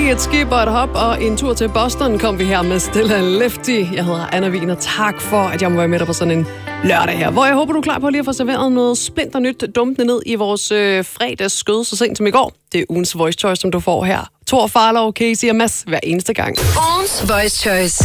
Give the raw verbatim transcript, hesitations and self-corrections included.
et skib og et hop og en tur til Boston kom vi her med Stella Lefty. Jeg hedder Anna Wien, og tak for, at jeg må være med dig på sådan en lørdag her, hvor jeg håber, du er klar på lige at få serveret noget splinter nyt dumpende ned i vores øh, fredagsskød så sent som i går. Det er ugens Voice Choice, som du får her. Thor Farlov, Casey og Mads hver eneste gang. Ugens Voice Choice.